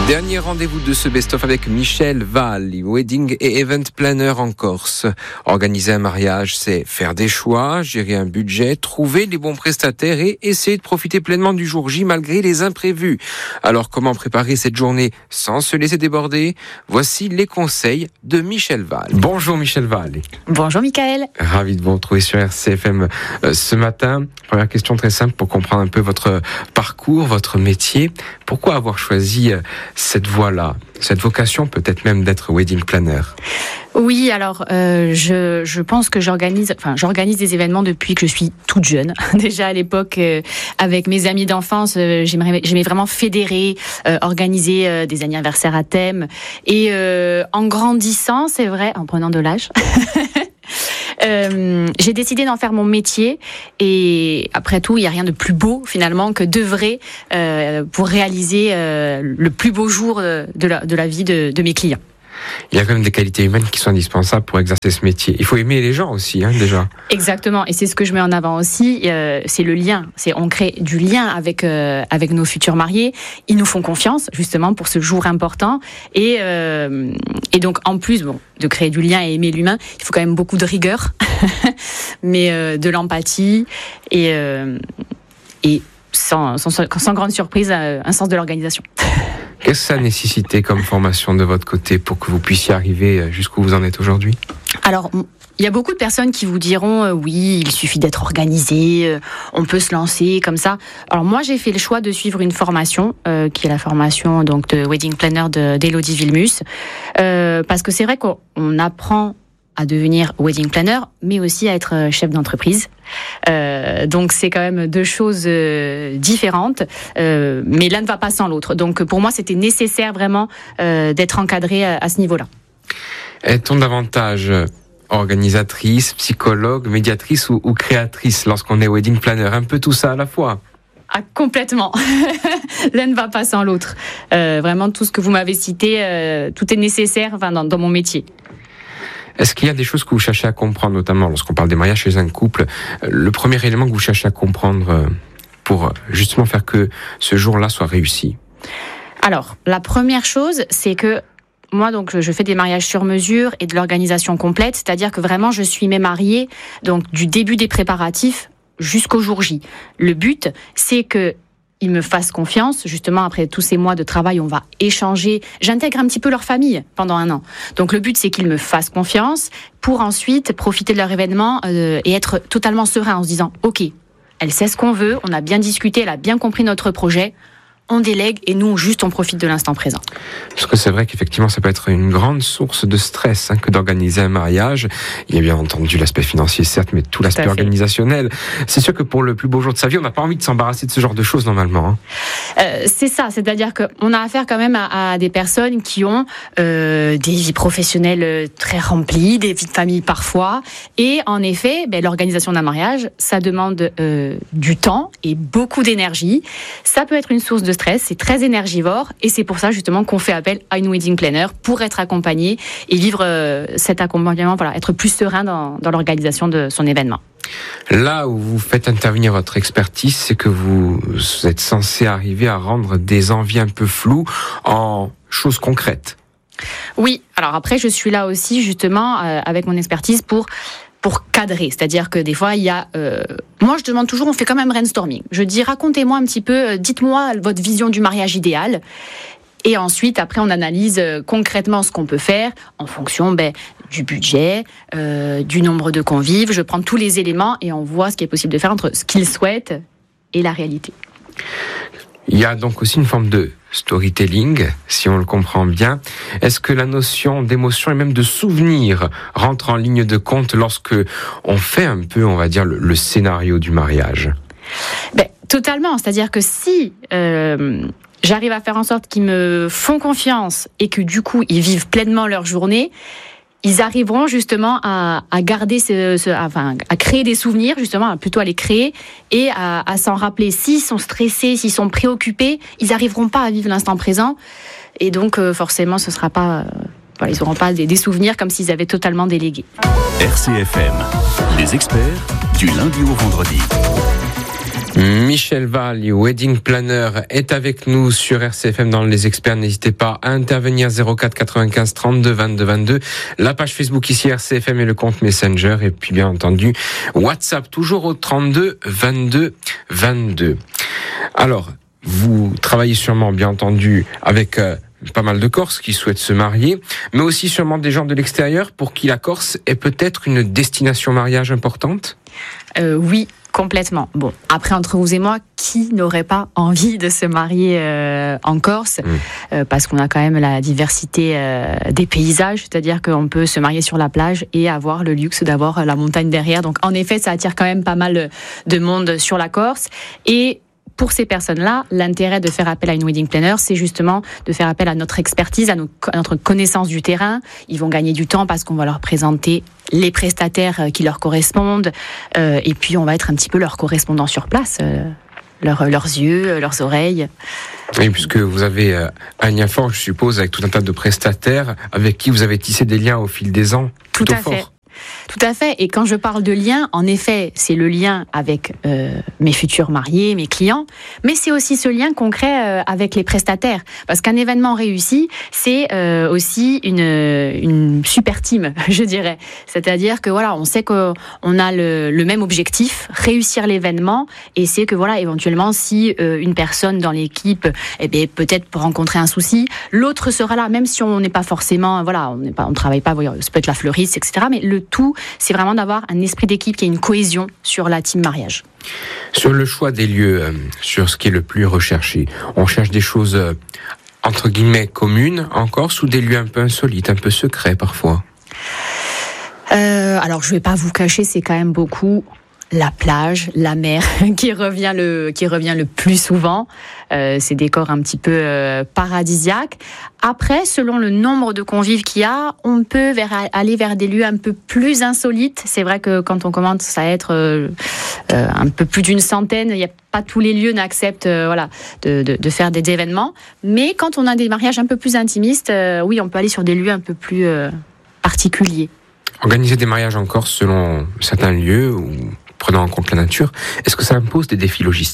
Dernier rendez-vous de ce best-of avec Michel Val, wedding et event planner en Corse. Organiser un mariage, c'est faire des choix, gérer un budget, trouver les bons prestataires et essayer de profiter pleinement du jour J malgré les imprévus. Alors comment préparer cette journée sans se laisser déborder? Voici les conseils de Michel Val. Bonjour Michel Val. Bonjour Michael. Ravi de vous retrouver sur RCFM ce matin. Première question très simple pour comprendre un peu votre parcours, votre métier. Pourquoi avoir choisi cette voie-là, cette vocation peut-être même d'être wedding planner? Oui, alors je pense que j'organise des événements depuis que je suis toute jeune. Déjà à l'époque, avec mes amis d'enfance, j'aimais vraiment fédérer, organiser des anniversaires à thème. Et en grandissant, c'est vrai, en prenant de l'âge. J'ai décidé d'en faire mon métier et après tout, il n'y a rien de plus beau finalement que d'œuvrer pour réaliser le plus beau jour de la vie de mes clients. Il y a quand même des qualités humaines qui sont indispensables pour exercer ce métier. Il faut aimer les gens aussi, déjà. Exactement, et c'est ce que je mets en avant aussi, c'est le lien. On crée du lien avec nos futurs mariés. Ils nous font confiance, justement, pour ce jour important. Et donc, en plus, de créer du lien et aimer l'humain, il faut quand même beaucoup de rigueur, mais de l'empathie et sans grande surprise, un sens de l'organisation. Qu'est-ce que ça a nécessité comme formation de votre côté pour que vous puissiez arriver jusqu'où vous en êtes aujourd'hui? Alors, il y a beaucoup de personnes qui vous diront oui, il suffit d'être organisé, on peut se lancer comme ça. Alors moi, j'ai fait le choix de suivre une formation qui est la formation donc de wedding planner d'Élodie Vilmus, parce que c'est vrai qu'on apprend à devenir wedding planner, mais aussi à être chef d'entreprise. Donc c'est quand même deux choses différentes, mais l'un ne va pas sans l'autre. Donc pour moi, c'était nécessaire vraiment d'être encadré à ce niveau-là. Est-on davantage organisatrice, psychologue, médiatrice ou créatrice lorsqu'on est wedding planner? Un peu tout ça à la fois? Ah, complètement. L'un ne va pas sans l'autre. Vraiment, tout ce que vous m'avez cité, tout est nécessaire dans mon métier. Est-ce qu'il y a des choses que vous cherchez à comprendre, notamment lorsqu'on parle des mariages chez un couple? Le premier élément que vous cherchez à comprendre pour justement faire que ce jour-là soit réussi? Alors, la première chose, c'est que moi, donc, je fais des mariages sur mesure et de l'organisation complète, c'est-à-dire que vraiment, je suis mes mariés, donc du début des préparatifs jusqu'au jour J. Le but, c'est que ils me fassent confiance. Justement, après tous ces mois de travail, on va échanger. J'intègre un petit peu leur famille pendant 1 an. Donc, le but, c'est qu'ils me fassent confiance pour ensuite profiter de leur événement et être totalement serein en se disant « Ok, elle sait ce qu'on veut, on a bien discuté, elle a bien compris notre projet. » On délègue et nous, juste, on profite de l'instant présent. Parce que c'est vrai qu'effectivement, ça peut être une grande source de stress que d'organiser un mariage. Il y a bien entendu l'aspect financier, certes, mais tout l'aspect organisationnel. C'est sûr que pour le plus beau jour de sa vie, on n'a pas envie de s'embarrasser de ce genre de choses, normalement. C'est ça, c'est-à-dire qu'on a affaire quand même à des personnes qui ont des vies professionnelles très remplies, des vies de famille parfois. Et en effet, l'organisation d'un mariage, ça demande du temps et beaucoup d'énergie. Ça peut être une source de stress, c'est très énergivore et c'est pour ça justement qu'on fait appel à une wedding planner pour être accompagné et vivre cet accompagnement, être plus serein dans l'organisation de son événement. Là où vous faites intervenir votre expertise, c'est que vous êtes censé arriver à rendre des envies un peu floues en choses concrètes. Oui, alors après je suis là aussi justement avec mon expertise pour cadrer, c'est-à-dire que des fois il y a moi je demande toujours, on fait quand même brainstorming, je dis racontez-moi un petit peu, dites-moi votre vision du mariage idéal et ensuite après on analyse concrètement ce qu'on peut faire en fonction du budget, du nombre de convives, je prends tous les éléments et on voit ce qui est possible de faire entre ce qu'ils souhaitent et la réalité. Il y a donc aussi une forme de storytelling, si on le comprend bien. Est-ce que la notion d'émotion et même de souvenir rentre en ligne de compte lorsque on fait un peu, on va dire, le scénario du mariage? Totalement, c'est-à-dire que si j'arrive à faire en sorte qu'ils me font confiance et que du coup ils vivent pleinement leur journée, ils arriveront justement à garder à créer des souvenirs, justement, plutôt à les créer et à s'en rappeler. S'ils sont stressés, s'ils sont préoccupés, ils n'arriveront pas à vivre l'instant présent. Et donc, forcément, ce sera pas, ils n'auront pas des souvenirs comme s'ils avaient totalement délégué. RCFM, les experts du lundi au vendredi. Michel Valli, wedding planner, est avec nous sur RCFM dans Les Experts. N'hésitez pas à intervenir 04 95 32 22 22. La page Facebook ici RCFM et le compte Messenger. Et puis bien entendu, WhatsApp toujours au 32 22 22. Alors, vous travaillez sûrement bien entendu avec pas mal de Corses qui souhaitent se marier, mais aussi sûrement des gens de l'extérieur pour qui la Corse est peut-être une destination mariage importante. Oui. Complètement. Bon, après, entre vous et moi, qui n'aurait pas envie de se marier en Corse parce qu'on a quand même la diversité des paysages, c'est-à-dire qu'on peut se marier sur la plage et avoir le luxe d'avoir la montagne derrière. Donc, en effet, ça attire quand même pas mal de monde sur la Corse. Et pour ces personnes-là, l'intérêt de faire appel à une wedding planner, c'est justement de faire appel à notre expertise, à notre connaissance du terrain. Ils vont gagner du temps parce qu'on va leur présenter les prestataires qui leur correspondent, et puis on va être un petit peu leur correspondant sur place, leurs yeux, leurs oreilles. Et puisque vous avez un lien fort, je suppose, avec tout un tas de prestataires avec qui vous avez tissé des liens au fil des ans. Tout à fait. Tout à fait. Et quand je parle de lien, en effet, c'est le lien avec mes futurs mariés, mes clients, mais c'est aussi ce lien concret avec les prestataires. Parce qu'un événement réussi, c'est aussi une super team, je dirais. C'est-à-dire que voilà, on sait qu'on a le même objectif, réussir l'événement, et c'est que voilà, éventuellement, si une personne dans l'équipe, peut-être pour rencontrer un souci, l'autre sera là, même si on n'est pas forcément, voilà, on travaille pas, ça peut être la fleuriste, etc. Mais le tout, c'est vraiment d'avoir un esprit d'équipe qui a une cohésion sur la team mariage. Sur le choix des lieux, sur ce qui est le plus recherché, on cherche des choses entre guillemets communes en Corse ou des lieux un peu insolites, un peu secrets parfois? Alors je vais pas vous cacher, c'est quand même beaucoup la plage, la mer qui revient le plus souvent. Ces décors un petit peu paradisiaques. Après, selon le nombre de convives qu'il y a, on peut aller vers des lieux un peu plus insolites. C'est vrai que quand on commence à être un peu plus d'une centaine, il y a pas tous les lieux n'acceptent de faire des événements. Mais quand on a des mariages un peu plus intimistes, oui, on peut aller sur des lieux un peu plus particuliers. Organiser des mariages en Corse selon certains lieux ou prenant en compte la nature, est-ce que ça impose des défis logistiques ?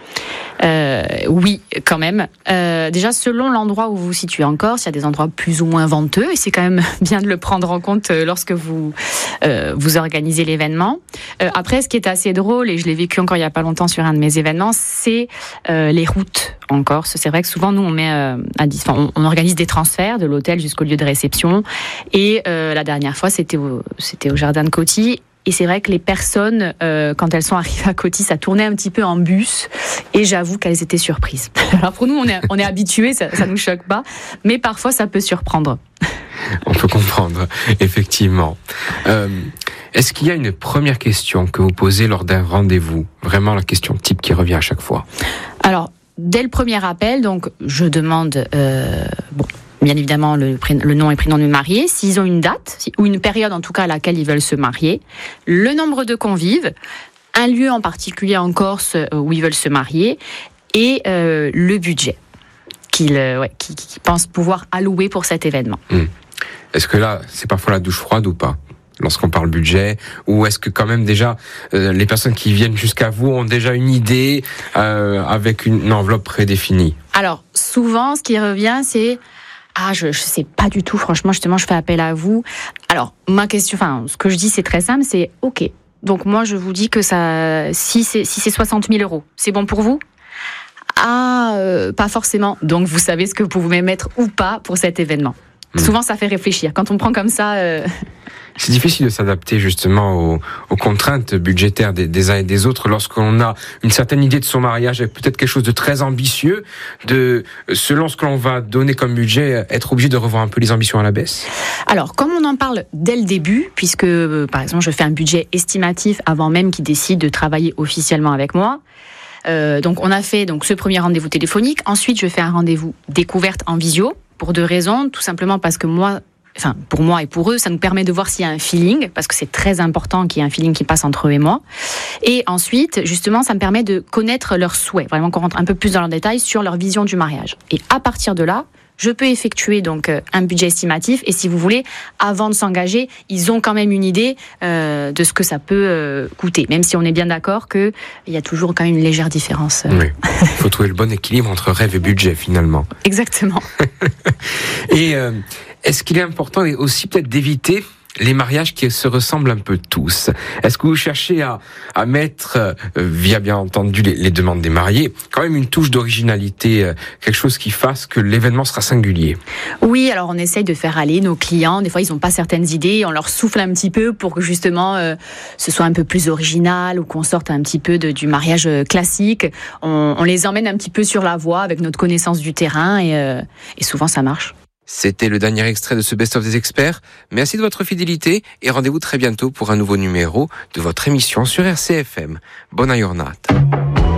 Oui, quand même. Déjà, selon l'endroit où vous vous situez en Corse, il y a des endroits plus ou moins venteux et c'est quand même bien de le prendre en compte lorsque vous organisez l'événement. Après, ce qui est assez drôle, et je l'ai vécu encore il n'y a pas longtemps sur un de mes événements, c'est les routes en Corse. C'est vrai que souvent, nous, on organise des transferts de l'hôtel jusqu'au lieu de réception. Et la dernière fois, c'était au Jardin de Coty. Et c'est vrai que les personnes, quand elles sont arrivées à Coty, ça tournait un petit peu en bus. Et j'avoue qu'elles étaient surprises. Alors pour nous, on est habitués, ça nous choque pas. Mais parfois, ça peut surprendre. On peut comprendre, effectivement. Est-ce qu'il y a une première question que vous posez lors d'un rendez-vous ? Vraiment la question type qui revient à chaque fois. Alors, dès le premier appel, donc je demande... bien évidemment le nom et prénom du marié, s'ils ont une date, ou une période en tout cas à laquelle ils veulent se marier, le nombre de convives, un lieu en particulier en Corse où ils veulent se marier, et le budget qu'ils pensent pouvoir allouer pour cet événement. Est-ce que là, c'est parfois la douche froide ou pas ? Lorsqu'on parle budget, ou est-ce que quand même déjà les personnes qui viennent jusqu'à vous ont déjà une idée avec une enveloppe prédéfinie ? Alors, souvent, ce qui revient, c'est... je sais pas du tout, franchement, justement, je fais appel à vous. Alors, ma question, ce que je dis, c'est très simple, c'est OK. Donc, moi, je vous dis que si c'est 60 000 €, c'est bon pour vous ? Pas forcément. Donc, vous savez ce que vous pouvez mettre ou pas pour cet événement. Souvent, ça fait réfléchir. Quand on prend comme ça... C'est difficile de s'adapter justement aux contraintes budgétaires des uns et des autres lorsqu'on a une certaine idée de son mariage avec peut-être quelque chose de très ambitieux, selon ce que l'on va donner comme budget, être obligé de revoir un peu les ambitions à la baisse. Alors, comme on en parle dès le début, puisque par exemple je fais un budget estimatif avant même qu'ils décident de travailler officiellement avec moi, donc on a fait ce premier rendez-vous téléphonique, ensuite je fais un rendez-vous découverte en visio, pour 2 raisons, tout simplement parce que pour moi et pour eux, ça nous permet de voir s'il y a un feeling, parce que c'est très important qu'il y ait un feeling qui passe entre eux et moi. Et ensuite, justement, ça me permet de connaître leurs souhaits, vraiment qu'on rentre un peu plus dans leurs détails sur leur vision du mariage. Et à partir de là, je peux effectuer donc un budget estimatif. Et si vous voulez, avant de s'engager, ils ont quand même une idée de ce que ça peut coûter. Même si on est bien d'accord qu'il y a toujours quand même une légère différence. Oui. Il faut trouver le bon équilibre entre rêve et budget finalement. Exactement. Et est-ce qu'il est important aussi peut-être d'éviter les mariages qui se ressemblent un peu tous? Est-ce que vous cherchez à mettre, via bien entendu les demandes des mariés, quand même une touche d'originalité, quelque chose qui fasse que l'événement sera singulier? Oui, alors on essaye de faire aller nos clients. Des fois, ils n'ont pas certaines idées. On leur souffle un petit peu pour que justement ce soit un peu plus original ou qu'on sorte un petit peu du mariage classique. On les emmène un petit peu sur la voie avec notre connaissance du terrain et souvent ça marche. C'était le dernier extrait de ce Best of des experts. Merci de votre fidélité et rendez-vous très bientôt pour un nouveau numéro de votre émission sur RCFM. Bonne journée.